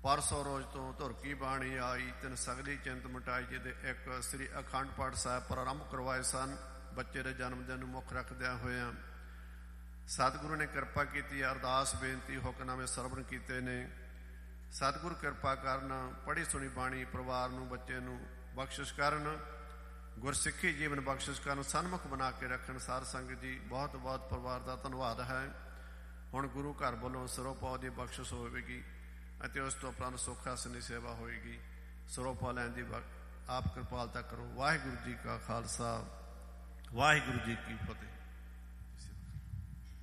ਪਰਸੋਂ ਰੋਜ਼ ਤੋਂ ਧੁਰ ਕੀ ਬਾਣੀ ਆਈ, ਤਿਨ ਸਗਲੀ ਚਿੰਤ ਮਿਟਾਈ। ਜਿਹਦੇ ਇੱਕ ਸ੍ਰੀ ਅਖੰਡ ਪਾਠ ਸਾਹਿਬ ਪ੍ਰਾਰੰਭ ਕਰਵਾਏ ਸਨ ਬੱਚੇ ਦੇ ਜਨਮ ਦਿਨ ਨੂੰ ਮੁੱਖ ਰੱਖਦਿਆਂ ਹੋਇਆਂ। ਸਤਿਗੁਰੂ ਨੇ ਕਿਰਪਾ ਕੀਤੀ, ਅਰਦਾਸ ਬੇਨਤੀ ਹੁਕਮਨਾਮੇ ਸਰਵਣ ਕੀਤੇ ਨੇ। ਸਤਿਗੁਰੂ ਕਿਰਪਾ ਕਰਨ, ਪੜ੍ਹੀ ਸੁਣੀ ਬਾਣੀ ਪਰਿਵਾਰ ਨੂੰ ਬੱਚੇ ਨੂੰ ਬਖਸ਼ਿਸ਼ ਕਰਨ, ਗੁਰਸਿੱਖੀ ਜੀਵਨ ਬਖਸ਼ਿਸ਼ ਕਰਨ, ਸਨਮੁਖ ਬਣਾ ਕੇ ਰੱਖਣ। ਸਾਧ ਸੰਗਤ ਜੀ ਬਹੁਤ ਬਹੁਤ ਪਰਿਵਾਰ ਦਾ ਧੰਨਵਾਦ ਹੈ। ਹੁਣ ਗੁਰੂ ਘਰ ਵੱਲੋਂ ਸਰੋਪਾਉ ਦੀ ਬਖਸ਼ਿਸ਼ ਹੋਵੇਗੀ ਅਤੇ ਉਸ ਤੋਂ ਉਪਰੰਤ ਸੁੱਖ ਆਸਣ ਦੀ ਸੇਵਾ ਹੋਏਗੀ। ਸਰੋਪਾਉ ਲੈਣ ਦੀ ਆਪ ਕਿਰਪਾਲਤਾ ਕਰੋ। ਵਾਹਿਗੁਰੂ ਜੀ ਕਾ ਖਾਲਸਾ, ਵਾਹਿਗੁਰੂ ਜੀ ਕੀ ਫਤਿਹ।